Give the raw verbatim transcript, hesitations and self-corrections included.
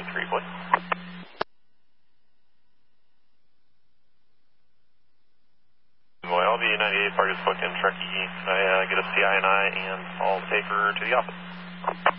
three, please. Well, the ninety-eight party is booked in Truckee. Can I uh, get a C I N I and I'll take her to the office?